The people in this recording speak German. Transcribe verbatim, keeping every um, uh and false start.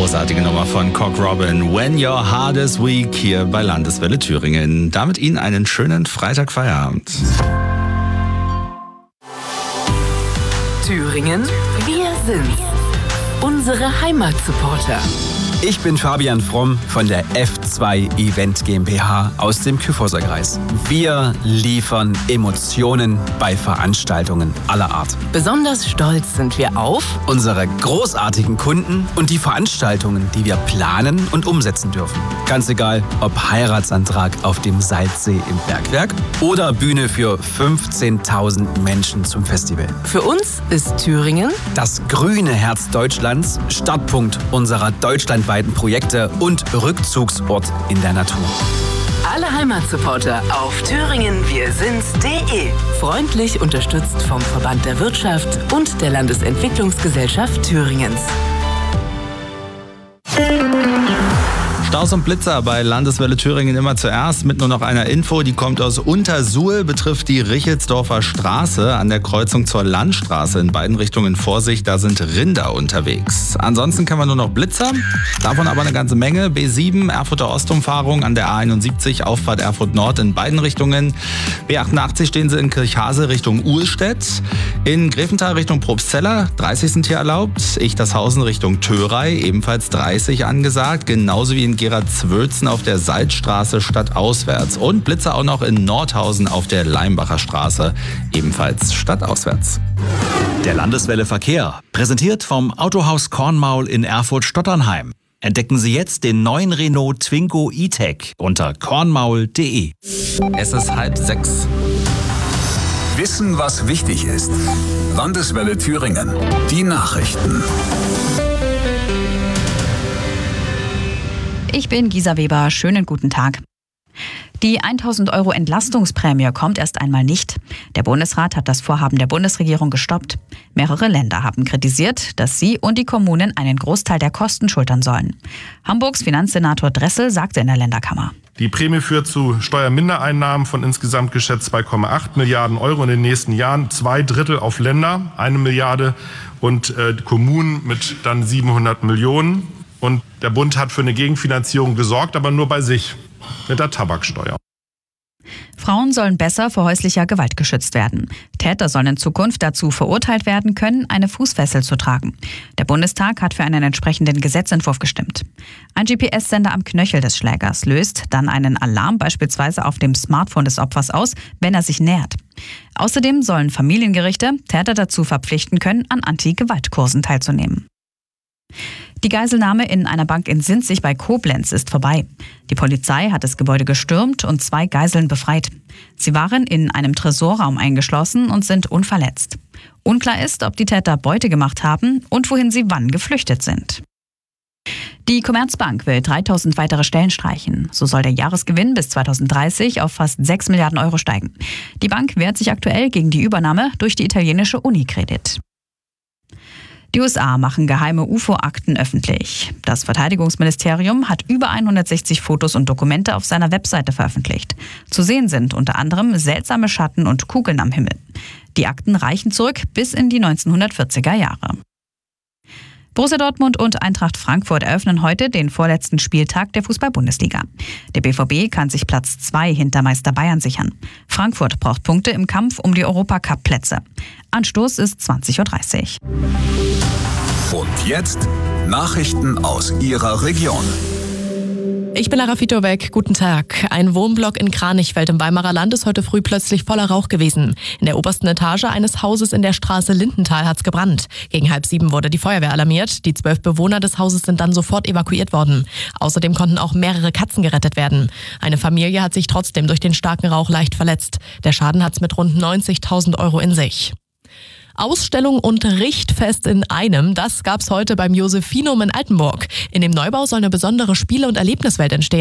Großartige Nummer von Cock Robin. When Your Heart is Weak hier bei Landeswelle Thüringen. Damit Ihnen einen schönen Freitagfeierabend. Thüringen, wir sind's. Unsere Heimatsupporter. Ich bin Fabian Fromm von der F zwei Event GmbH aus dem Kyffhäuserkreis. Wir liefern Emotionen bei Veranstaltungen aller Art. Besonders stolz sind wir auf unsere großartigen Kunden und die Veranstaltungen, die wir planen und umsetzen dürfen. Ganz egal, ob Heiratsantrag auf dem Salzsee im Bergwerk oder Bühne für fünfzehntausend Menschen zum Festival. Für uns ist Thüringen das grüne Herz Deutschlands, Startpunkt unserer deutschlandweiten Projekte und Rückzugsort in der Natur. Alle Heimatsupporter auf thüringenwirsinds.de. Freundlich unterstützt vom Verband der Wirtschaft und der Landesentwicklungsgesellschaft Thüringens. Staus und Blitzer bei Landeswelle Thüringen immer zuerst mit nur noch einer Info, die kommt aus Untersuhl, betrifft die Richelsdorfer Straße an der Kreuzung zur Landstraße. In beiden Richtungen Vorsicht, da sind Rinder unterwegs. Ansonsten kann man nur noch Blitzer, davon aber eine ganze Menge. B sieben, Erfurter Ostumfahrung an der A einundsiebzig, Auffahrt Erfurt Nord in beiden Richtungen. B achtundachtzig stehen sie in Kirchhase Richtung Uhlstedt. In Greventhal Richtung Probstzeller, dreißig sind hier erlaubt. Ichtershausen Richtung Thörei, ebenfalls dreißig angesagt. Genauso wie in Gerard-Zwölzen auf der Salzstraße stadtauswärts und Blitzer auch noch in Nordhausen auf der Leimbacher Straße, ebenfalls stadtauswärts. Der Landeswelle Verkehr, präsentiert vom Autohaus Kornmaul in Erfurt-Stotternheim. Entdecken Sie jetzt den neuen Renault Twingo E-Tech unter kornmaul punkt de. Es ist halb sechs. Wissen, was wichtig ist. Landeswelle Thüringen. Die Nachrichten. Ich bin Gisa Weber, schönen guten Tag. Die tausend Euro Entlastungsprämie kommt erst einmal nicht. Der Bundesrat hat das Vorhaben der Bundesregierung gestoppt. Mehrere Länder haben kritisiert, dass sie und die Kommunen einen Großteil der Kosten schultern sollen. Hamburgs Finanzsenator Dressel sagte in der Länderkammer: Die Prämie führt zu Steuermindereinnahmen von insgesamt geschätzt zwei Komma acht Milliarden Euro in den nächsten Jahren. Zwei Drittel auf Länder, eine Milliarde und äh, Kommunen mit dann siebenhundert Millionen. Und der Bund hat für eine Gegenfinanzierung gesorgt, aber nur bei sich, mit der Tabaksteuer. Frauen sollen besser vor häuslicher Gewalt geschützt werden. Täter sollen in Zukunft dazu verurteilt werden können, eine Fußfessel zu tragen. Der Bundestag hat für einen entsprechenden Gesetzentwurf gestimmt. Ein G P S-Sender am Knöchel des Schlägers löst dann einen Alarm beispielsweise auf dem Smartphone des Opfers aus, wenn er sich nähert. Außerdem sollen Familiengerichte Täter dazu verpflichten können, an Anti-Gewalt-Kursen teilzunehmen. Die Geiselnahme in einer Bank in Sinzig bei Koblenz ist vorbei. Die Polizei hat das Gebäude gestürmt und zwei Geiseln befreit. Sie waren in einem Tresorraum eingeschlossen und sind unverletzt. Unklar ist, ob die Täter Beute gemacht haben und wohin sie wann geflüchtet sind. Die Commerzbank will dreitausend weitere Stellen streichen. So soll der Jahresgewinn bis zweitausenddreißig auf fast sechs Milliarden Euro steigen. Die Bank wehrt sich aktuell gegen die Übernahme durch die italienische Unicredit. Die U S A machen geheime U F O-Akten öffentlich. Das Verteidigungsministerium hat über hundertsechzig Fotos und Dokumente auf seiner Webseite veröffentlicht. Zu sehen sind unter anderem seltsame Schatten und Kugeln am Himmel. Die Akten reichen zurück bis in die neunzehnhundertvierziger Jahre. Borussia Dortmund und Eintracht Frankfurt eröffnen heute den vorletzten Spieltag der Fußball-Bundesliga. Der B V B kann sich Platz zwei hinter Meister Bayern sichern. Frankfurt braucht Punkte im Kampf um die Europacup-Plätze. Anstoß ist zwanzig Uhr dreißig. Und jetzt Nachrichten aus Ihrer Region. Ich bin Lara Fitowiec, guten Tag. Ein Wohnblock in Kranichfeld im Weimarer Land ist heute früh plötzlich voller Rauch gewesen. In der obersten Etage eines Hauses in der Straße Lindenthal hat's gebrannt. Gegen halb sieben wurde die Feuerwehr alarmiert. Die zwölf Bewohner des Hauses sind dann sofort evakuiert worden. Außerdem konnten auch mehrere Katzen gerettet werden. Eine Familie hat sich trotzdem durch den starken Rauch leicht verletzt. Der Schaden hat's mit rund neunzigtausend Euro in sich. Ausstellung und Richtfest in einem, das gab's heute beim Josephinum in Altenburg. In dem Neubau soll eine besondere Spiele- und Erlebniswelt entstehen.